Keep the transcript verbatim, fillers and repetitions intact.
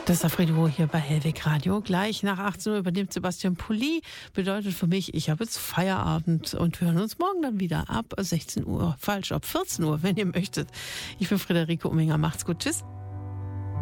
Das ist Alfredo hier bei Hellweg Radio. Gleich nach achtzehn Uhr übernimmt Sebastian Pulli. Bedeutet für mich, ich habe jetzt Feierabend und wir hören uns morgen dann wieder ab sechzehn Uhr. Falsch, ab vierzehn Uhr, wenn ihr möchtet. Ich bin Friederike Umminger. Macht's gut. Tschüss.